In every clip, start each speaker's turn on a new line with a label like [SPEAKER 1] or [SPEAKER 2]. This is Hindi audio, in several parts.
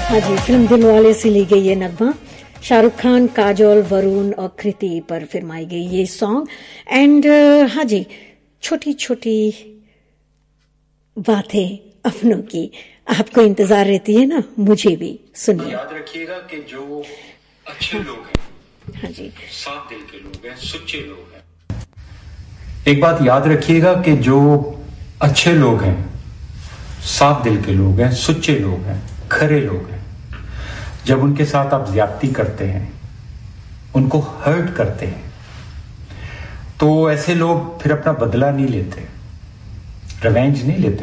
[SPEAKER 1] हाँ जी, फिल्म दिलवाले से ली गई ये नगमा शाहरुख खान, काजोल, वरुण और कृति पर फिल्माई गई ये सॉन्ग। एंड हाँ जी, छोटी छोटी बातें अपनों की आपको इंतजार रहती है ना, मुझे भी। सुनिए।
[SPEAKER 2] याद रखिएगा कि जो अच्छे लोग हैं,
[SPEAKER 1] हाँ जी,
[SPEAKER 2] साफ दिल के लोग हैं, सच्चे लोग हैं। एक बात याद रखिएगा कि जो अच्छे लोग हैं, साफ दिल के लोग हैं, सच्चे लोग हैं, खरे लोग हैं, जब उनके साथ आप ज्यादती करते हैं, उनको हर्ट करते हैं, तो ऐसे लोग फिर अपना बदला नहीं लेते, रिवेंज नहीं लेते।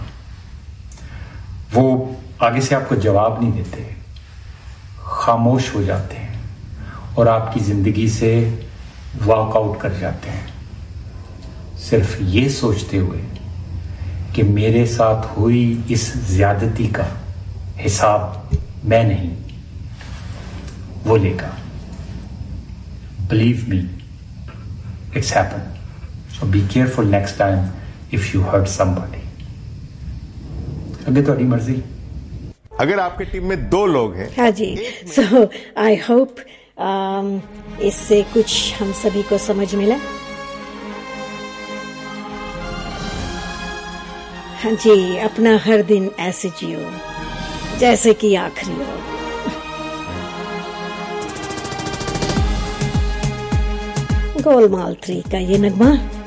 [SPEAKER 2] वो आगे से आपको जवाब नहीं देते, खामोश हो जाते हैं और आपकी जिंदगी से वॉकआउट कर जाते हैं, सिर्फ ये सोचते हुए कि मेरे साथ हुई इस ज्यादती का हिसाब मैं नहीं, वो लेगा। Believe me, it's happened. So be careful next time if you hurt somebody. अगे तो मर्जी।
[SPEAKER 3] अगर आपकी टीम में 2 लोग हैं,
[SPEAKER 1] हाँ जी, सो आई होप इससे कुछ हम सभी को समझ मिला। हाँ जी, अपना हर दिन ऐसे जियो जैसे कि आखिरी हो। गोलमाल 3 का ये नगमा